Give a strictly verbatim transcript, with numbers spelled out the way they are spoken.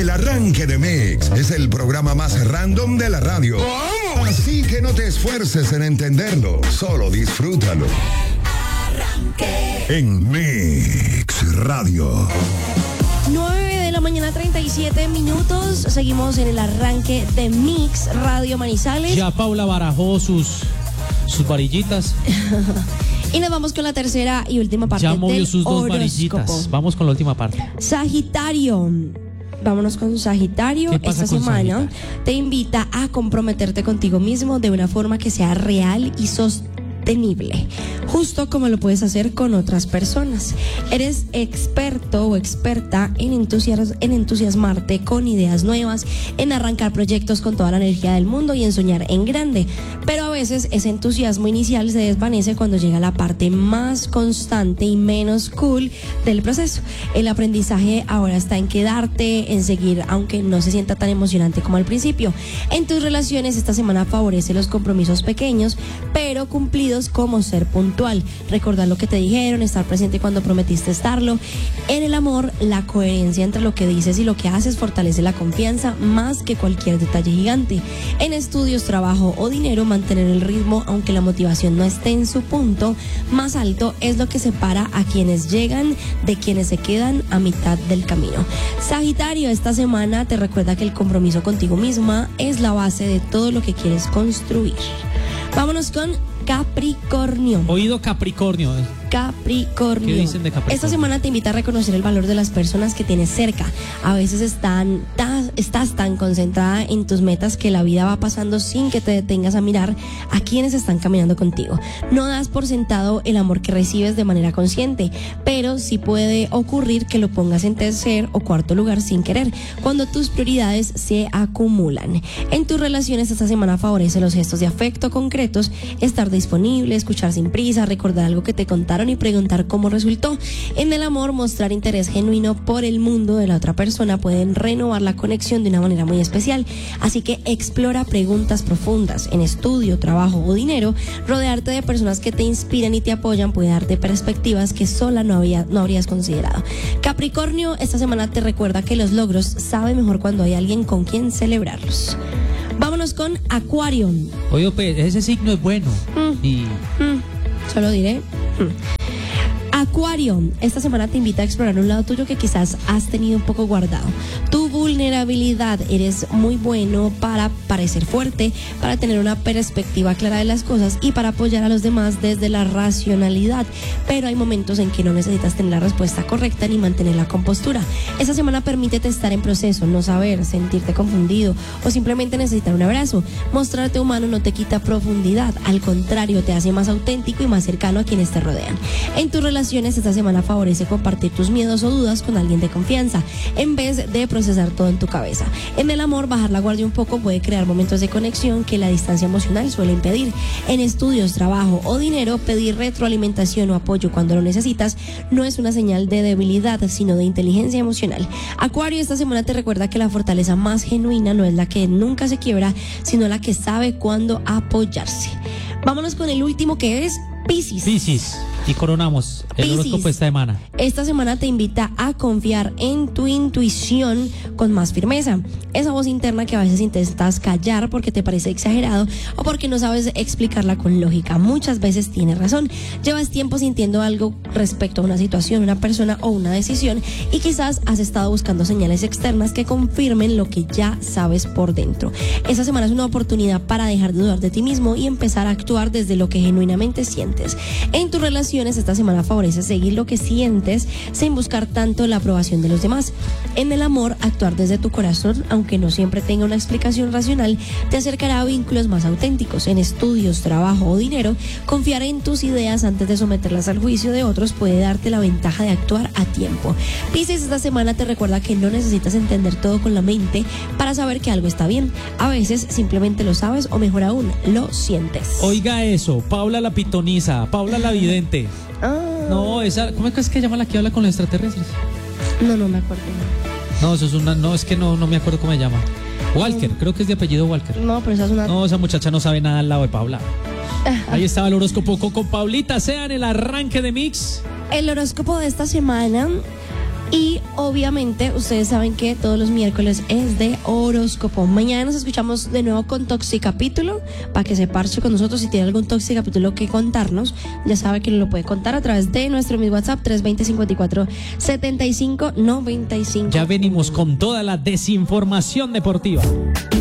El Arranque de Mix es el programa más random de la radio. ¿Cómo? Así que no te esfuerces en entenderlo, solo disfrútalo. En Mix Radio. nueve de la mañana, treinta y siete minutos. Seguimos en el arranque de Mix Radio Manizales. Ya Paula barajó sus, sus varillitas. Y nos vamos con la tercera y última parte ya movió del sus dos horóscopo. varillitas. Vamos con la última parte. Sagitario. Vámonos con Sagitario. ¿Qué pasa Esta con semana Sagitario? te invita a comprometerte contigo mismo de una forma que sea real y sostenible, justo como lo puedes hacer con otras personas. Eres experto o experta en, entusias- en entusiasmarte con ideas nuevas, en arrancar proyectos con toda la energía del mundo y en soñar en grande. Pero a veces ese entusiasmo inicial se desvanece cuando llega la parte más constante y menos cool del proceso. El aprendizaje ahora está en quedarte, en seguir, aunque no se sienta tan emocionante como al principio. En tus relaciones esta semana favorece los compromisos pequeños, pero cumplidos, como ser puntual, recordar lo que te dijeron, estar presente cuando prometiste estarlo. En el amor, la coherencia entre lo que dices y lo que haces fortalece la confianza más que cualquier detalle gigante. En estudios, trabajo o dinero, mantener el ritmo, aunque la motivación no esté en su punto más alto, es lo que separa a quienes llegan de quienes se quedan a mitad del camino. Sagitario, esta semana te recuerda que el compromiso contigo misma es la base de todo lo que quieres construir. Vámonos con Capricornio. Oído Capricornio. Capricornio. ¿Qué dicen de Capricornio? Esta semana te invita a reconocer el valor de las personas que tienes cerca. A veces están, ta- estás tan concentrada en tus metas que la vida va pasando sin que te detengas a mirar a quienes están caminando contigo. No das por sentado el amor que recibes de manera consciente, pero sí puede ocurrir que lo pongas en tercer o cuarto lugar sin querer, cuando tus prioridades se acumulan. En tus relaciones esta semana favorece los gestos de afecto concretos, estar disponible, escuchar sin prisa, recordar algo que te contaron y preguntar cómo resultó. En el amor, mostrar interés genuino por el mundo de la otra persona pueden renovar la conexión de una manera muy especial. Así que explora preguntas profundas. En estudio, trabajo o dinero, rodearte de personas que te inspiran y te apoyan puede darte perspectivas que sola no, había, no habrías considerado. Capricornio, esta semana te recuerda que los logros saben mejor cuando hay alguien con quien celebrarlos. Vámonos con Acuario. Oye, pues, ese signo es bueno. Mm. Y Mm, solo diré. mm. Acuario, esta semana te invita a explorar un lado tuyo que quizás has tenido un poco guardado. Tu vulnerabilidad, eres muy bueno para parecer fuerte, para tener una perspectiva clara de las cosas y para apoyar a los demás desde la racionalidad. Pero hay momentos en que no necesitas tener la respuesta correcta ni mantener la compostura. Esta semana permítete estar en proceso, no saber, sentirte confundido o simplemente necesitar un abrazo. Mostrarte humano no te quita profundidad, al contrario, te hace más auténtico y más cercano a quienes te rodean. En tu relación esta semana favorece compartir tus miedos o dudas con alguien de confianza en vez de procesar todo en tu cabeza. En el amor, bajar la guardia un poco puede crear momentos de conexión que la distancia emocional suele impedir. En estudios, trabajo o dinero, pedir retroalimentación o apoyo cuando lo necesitas no es una señal de debilidad, sino de inteligencia emocional. Acuario, esta semana te recuerda que la fortaleza más genuina no es la que nunca se quiebra, sino la que sabe cuándo apoyarse. Vámonos con el último, que es Piscis. Piscis. Y coronamos el Piscis. horóscopo esta semana. Esta semana te invita a confiar en tu intuición con más firmeza. Esa voz interna que a veces intentas callar porque te parece exagerado o porque no sabes explicarla con lógica. Muchas veces tienes razón. Llevas tiempo sintiendo algo respecto a una situación, una persona o una decisión y quizás has estado buscando señales externas que confirmen lo que ya sabes por dentro. Esta semana es una oportunidad para dejar de dudar de ti mismo y empezar a actuar desde lo que genuinamente sientes. En tu relación esta semana favorece seguir lo que sientes sin buscar tanto la aprobación de los demás. En el amor, actuar desde tu corazón, aunque no siempre tenga una explicación racional, te acercará a vínculos más auténticos. En estudios, trabajo o dinero, confiar en tus ideas antes de someterlas al juicio de otros puede darte la ventaja de actuar a tiempo. Piscis, esta semana te recuerda que no necesitas entender todo con la mente para saber que algo está bien. A veces simplemente lo sabes o mejor aún, lo sientes. Oiga eso, Paula la pitoniza, Paula la vidente. Ah. No, esa, ¿cómo es que se llama la que habla con los extraterrestres? No, no me acuerdo. No, eso es una, no, es que no, no me acuerdo cómo se llama. Walker, mm. creo que es de apellido Walker. No, pero esa es una... No, esa muchacha no sabe nada al lado de Paula. Ahí estaba el horóscopo con Paulita, sea en el arranque de Mix. El horóscopo de esta semana Y obviamente ustedes saben que todos los miércoles es de horóscopo. Mañana nos escuchamos de nuevo con Toxicapítulo para que se parche con nosotros. Si tiene algún Toxicapítulo que contarnos, ya sabe que lo puede contar a través de nuestro mi WhatsApp tres veinte, cincuenta y cuatro, setenta y cinco, noventa y cinco. Ya venimos con toda la desinformación deportiva.